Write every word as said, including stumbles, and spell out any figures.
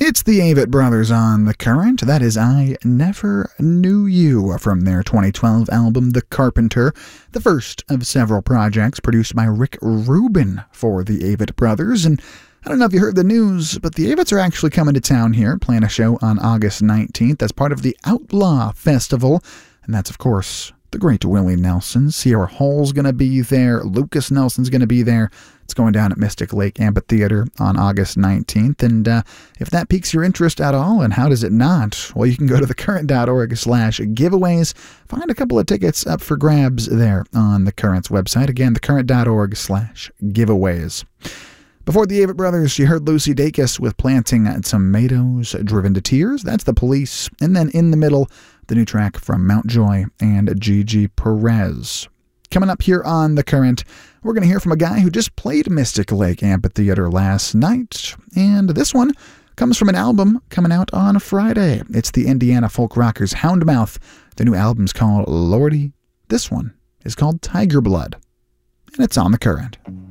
It's the Avett Brothers on The Current. That is I Never Knew You from their twenty twelve album The Carpenter, the first of several projects produced by Rick Rubin for the Avett Brothers. And I don't know if you heard the news, but the Avetts are actually coming to town here, playing a show on August nineteenth as part of the Outlaw Festival. And that's, of course, the great Willie Nelson. Sierra Hall's going to be there. Lucas Nelson's going to be there. It's going down at Mystic Lake Amphitheater on August nineteenth. And uh, if that piques your interest at all, and how does it not? Well, you can go to thecurrent.org slash giveaways. Find a couple of tickets up for grabs there on The Current's website. Again, thecurrent.org slash giveaways. Before the Avett Brothers, you heard Lucy Dacus with Planting Tomatoes, Driven to Tears. That's The Police. And then in the middle, the new track from Mountjoy and Gigi Perez. Coming up here on The Current, we're going to hear from a guy who just played Mystic Lake Amphitheater last night. And this one comes from an album coming out on Friday. It's the Indiana folk rockers Houndmouth. The new album's called Lordy. This one is called Tiger Blood. And it's on The Current.